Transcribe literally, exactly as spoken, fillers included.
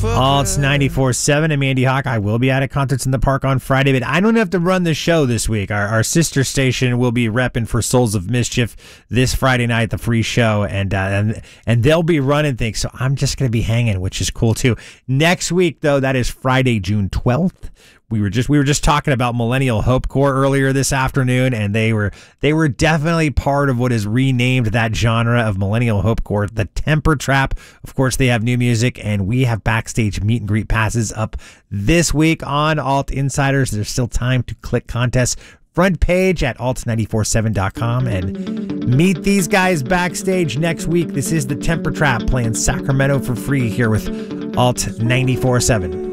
Alt ninety-four seven. I'm Andy Hawk. I will be at a Concerts in the Park on Friday, but I don't have to run the show this week. Our, our sister station will be repping for Souls of Mischief this Friday night, the free show, and uh, and and they'll be running things. So I'm just going to be hanging, which is cool too. Next week, though, that is Friday, June twelfth. We were just we were just talking about Millennial Hope Corps earlier this afternoon, and they were they were definitely part of what is renamed that genre of Millennial Hope Corps, the Temper Trap. Of course, they have new music, and we have backstage meet and greet passes up this week on Alt Insiders. There's still time to click contest front page at alt nine four seven dot com and meet these guys backstage next week. This is the Temper Trap playing Sacramento for free here with Alt ninety-four seven.